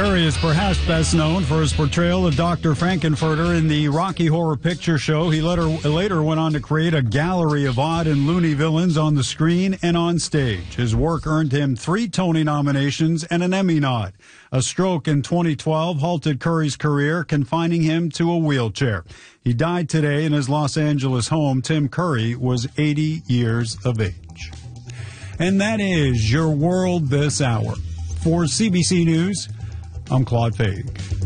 Curry is perhaps best known for his portrayal of Dr. Frankenfurter in the Rocky Horror Picture Show. He later went on to create a gallery of odd and loony villains on the screen and on stage. His work earned him 3 Tony nominations and an Emmy nod. A stroke in 2012 halted Curry's career, confining him to a wheelchair. He died today in his Los Angeles home. Tim Curry was 80 years of age. And that is your world this hour. For CBC News, I'm Claude Faig.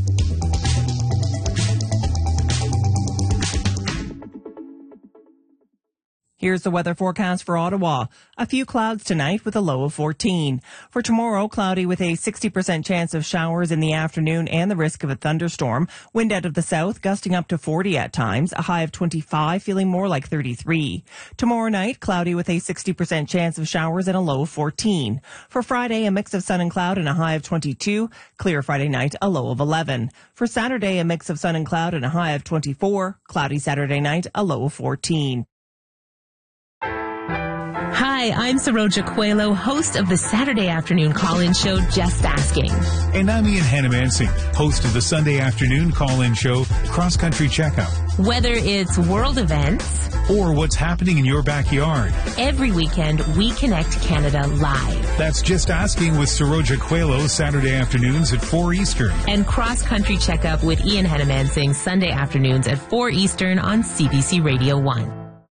Here's the weather forecast for Ottawa. A few clouds tonight with a low of 14. For tomorrow, cloudy with a 60% chance of showers in the afternoon and the risk of a thunderstorm. Wind out of the south, gusting up to 40 at times. A high of 25, feeling more like 33. Tomorrow night, cloudy with a 60% chance of showers and a low of 14. For Friday, a mix of sun and cloud and a high of 22. Clear Friday night, a low of 11. For Saturday, a mix of sun and cloud and a high of 24. Cloudy Saturday night, a low of 14. Hi, I'm Saroja Coelho, host of the Saturday afternoon call-in show, Just Asking. And I'm Ian Hannamansing, host of the Sunday afternoon call-in show, Cross Country Checkup. Whether it's world events or what's happening in your backyard, every weekend we connect Canada live. That's Just Asking with Saroja Coelho, Saturday afternoons at 4 Eastern. And Cross Country Checkup with Ian Hannamansing, Sunday afternoons at 4 Eastern on CBC Radio 1.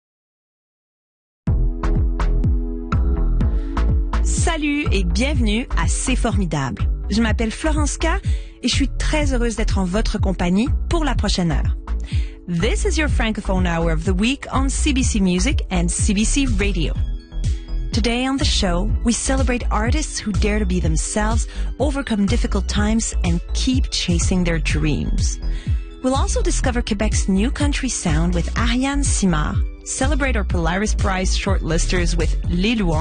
Salut et bienvenue à C'est Formidable. Je m'appelle Florence K et je suis très heureuse d'être en votre compagnie pour la prochaine heure. This is your Francophone hour of the week on CBC Music and CBC Radio. Today on the show, we celebrate artists who dare to be themselves, overcome difficult times, and keep chasing their dreams. We'll also discover Quebec's new country sound with Ariane Simard, celebrate our Polaris Prize shortlisters with Les Louanges,